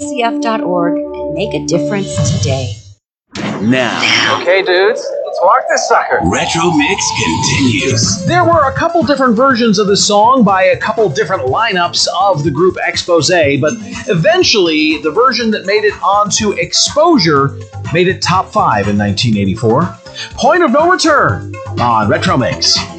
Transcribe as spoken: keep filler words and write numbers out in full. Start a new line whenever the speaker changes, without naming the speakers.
c f dot org and make a difference today.
Now,
okay, dudes, let's walk this sucker.
Retro Mix continues.
There were a couple different versions of the song by a couple different lineups of the group Exposé, but eventually the version that made it onto Exposure made it top five in nineteen eighty-four. Point of No Return on Retro Mix.